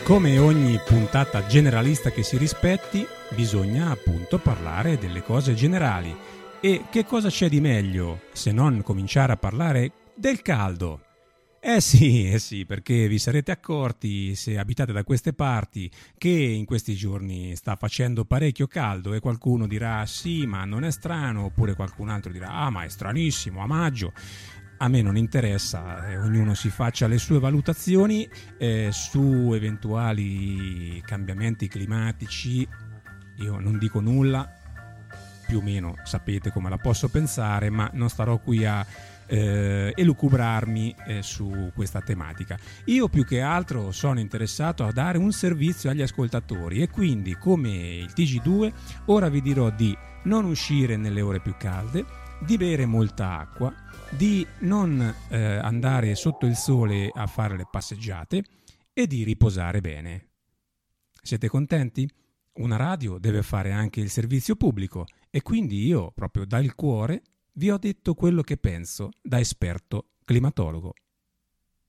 Come ogni puntata generalista che si rispetti, bisogna appunto parlare delle cose generali. E che cosa c'è di meglio se non cominciare a parlare del caldo? Eh sì, perché vi sarete accorti, se abitate da queste parti, che in questi giorni sta facendo parecchio caldo e qualcuno dirà sì, ma non è strano, oppure qualcun altro dirà ah, ma è stranissimo, a maggio. A me non interessa, ognuno si faccia le sue valutazioni su eventuali cambiamenti climatici. Io non dico nulla, più o meno sapete come la posso pensare, ma non starò qui a elucubrarmi su questa tematica. Io più che altro sono interessato a dare un servizio agli ascoltatori e quindi, come il TG2, ora vi dirò di non uscire nelle ore più calde, di bere molta acqua, di non andare sotto il sole a fare le passeggiate e di riposare bene. Siete contenti? Una radio deve fare anche il servizio pubblico e quindi io, proprio dal cuore, vi ho detto quello che penso da esperto climatologo.